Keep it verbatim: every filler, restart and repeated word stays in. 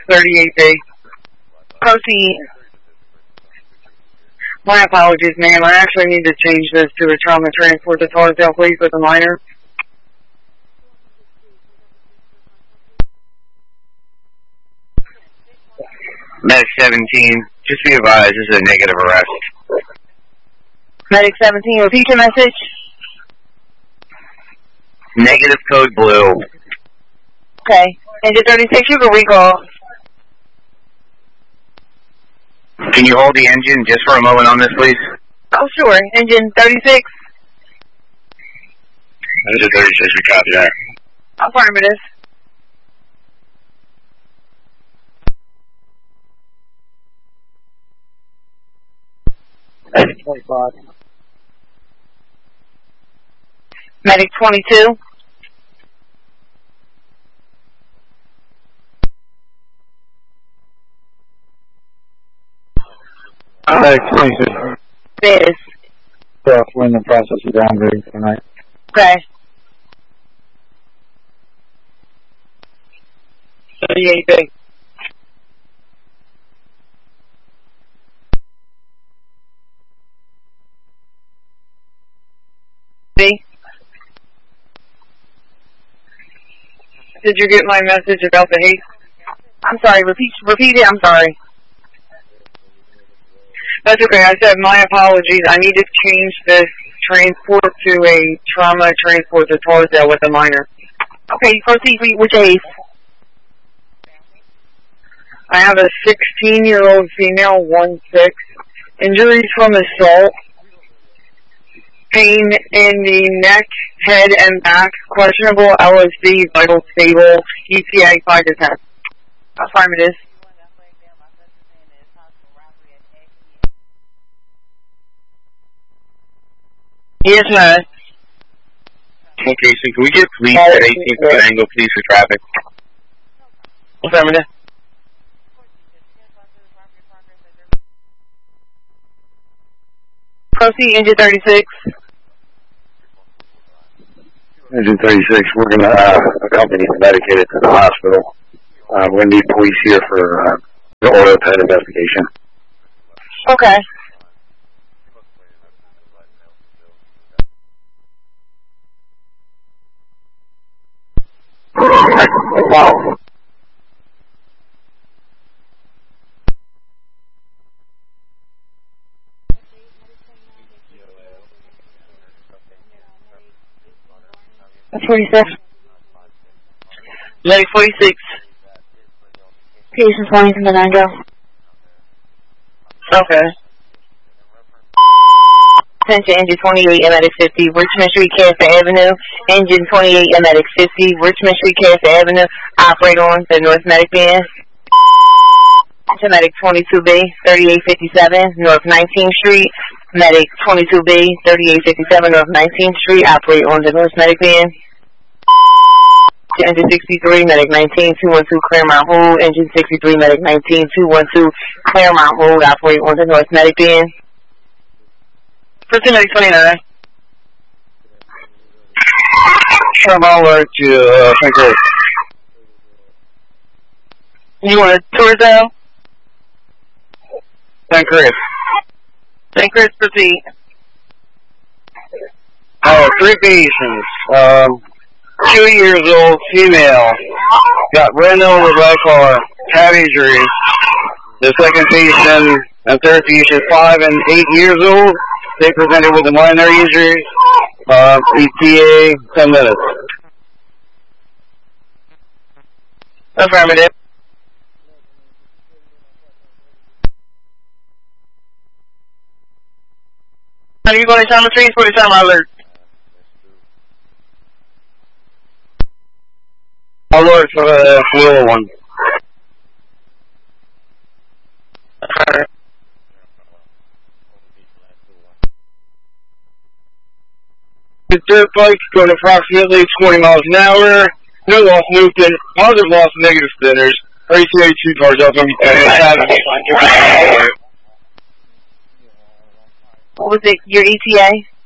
thirty-eight B. Proceed. My apologies, ma'am. I actually need to change this to a trauma transport to Tarsdale, please, with a minor. Medic seventeen, just be advised, this is a negative arrest. Medic seventeen, repeat your message. Negative code blue. Okay. Engine thirty-six, you can recall. Can you hold the engine just for a moment on this, please? Oh, sure. Engine thirty-six. Engine thirty-six, we copy that. Affirmative. twenty-five. Medic twenty-two. Medic twenty-six. This. Yeah, we're in the process of downgrading tonight. Okay. thirty-eight B. B. Did you get my message about the hate? I'm sorry, repeat, repeat it, I'm sorry. That's okay. I said my apologies. I need to change this transport to a trauma transport to Tarsdale with a minor. Okay, proceed with your ace. I have a sixteen-year-old female, one six, injuries from assault, pain in the neck, head, and back, questionable L S D, vital stable, E T A five to ten. Affirmative. Yes, ma'am. Okay, so can we get police at eighteenth foot angle, please, for traffic? Affirmative. Proceed, engine thirty-six. Engine thirty-six, we're going to uh, accompany the medicated to the hospital. Uh, we're going to need police here for uh, the oil pad investigation. Okay. Wow. That's forty-six. Medic forty-six. Patient twenty from the nine go. Okay. Attention, engine twenty-eight, M X fifty, Richmond Street, Casper Avenue. Engine twenty-eight, M X fifty, Richmond Street, Casper Avenue. Operate on the North Medic band. Medic twenty-two B, thirty-eight fifty-seven, North nineteenth Street. Medic twenty-two B, thirty-eight fifty-seven, North nineteenth Street. Operate on the North Medic band. Engine sixty-three, Medic nineteen, two one two, Claremont Hold. Engine sixty-three, Medic nineteen, two one two, Claremont Hold. Operate on the North Medic band. Person Medic twenty-nine. Sure, I'll alert you, uh, Saint Chris. You want a tour down? Saint Chris. Saint Chris, proceed. Oh, three patients. Um, two years old, female. Got ran over by a car. Head injury. The second patient and third patient, five and eight years old. They presented with a minor injury. Uh, E T A, ten minutes. Affirmative. Are you going to sound the trees for the time alert? Alert for the little one. Alright. The dirt bike going approximately twenty miles an hour. No loss movement. Positive loss of negative spinners. R E T A two cars up on What was it? Your E T A?